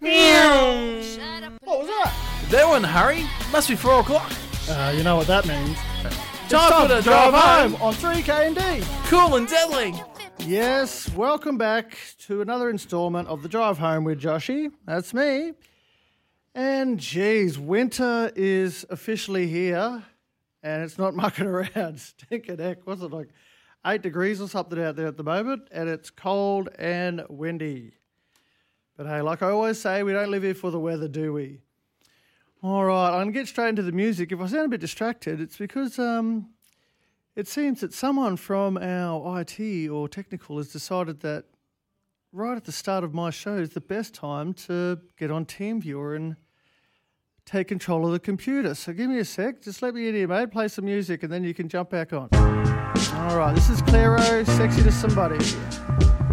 What was that? They were in a hurry. Must be 4 o'clock. You know what that means. Time for the drive home. on 3K&D. Cool and deadly. Yes, welcome back to another instalment of The Drive Home with Joshy. That's me. And geez, winter is officially here and it's not mucking around. Stinking heck. What's it like? 8 degrees or something out there at the moment, and it's cold and windy. But hey, like I always say, we don't live here for the weather, do we? All right, I'm going to get straight into the music. If I sound a bit distracted, it's because it seems that someone from our IT or technical has decided that right at the start of my show is the best time to get on TeamViewer and take control of the computer. So give me a sec. Just let me in here, mate. Play some music and then you can jump back on. All right, this is Clairo, Sexy to Somebody.